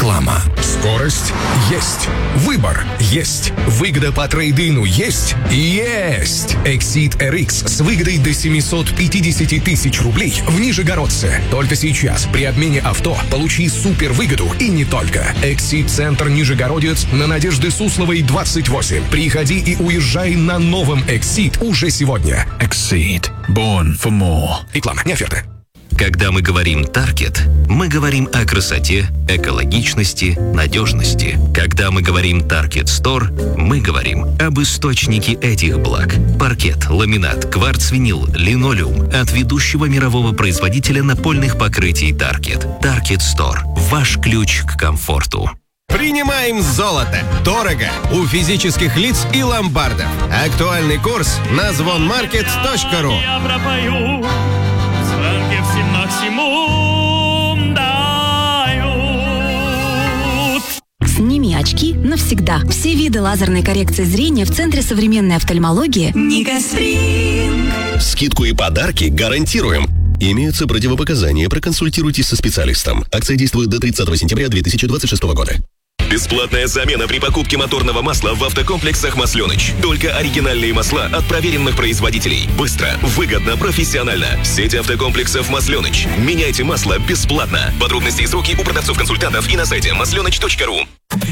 Реклама. Скорость есть. Выбор есть. Выгода по трейд-ину есть. Есть. Exceed RX с выгодой до 750 тысяч рублей в Нижегородце. Только сейчас при обмене авто получи супер выгоду и не только. Exceed Центр Нижегородец на Надежды Сусловой 28. Приходи и уезжай на новом Exceed уже сегодня. Exceed. Born for more. Реклама, не оферта. Когда мы говорим «Таркет», мы говорим о красоте, экологичности, надежности. Когда мы говорим «Таркет Стор», мы говорим об источнике этих благ. Паркет, ламинат, кварц-винил, линолеум от ведущего мирового производителя напольных покрытий «Таркет». «Таркет Стор» – ваш ключ к комфорту. Принимаем золото. Дорого. У физических лиц и ломбардов. Актуальный курс на звонмаркет.ру. Я пропою, звонки всем максимум дают. Сними очки навсегда. Все виды лазерной коррекции зрения в Центре современной офтальмологии. Никоспринг. Скидку и подарки гарантируем. Имеются противопоказания, проконсультируйтесь со специалистом. Акция действует до 30 сентября 2026 года. Бесплатная замена при покупке моторного масла в автокомплексах «Масленыч». Только оригинальные масла от проверенных производителей. Быстро, выгодно, профессионально. Сеть автокомплексов «Масленыч». Меняйте масло бесплатно. Подробности и сроки у продавцов-консультантов и на сайте maslenych.ru.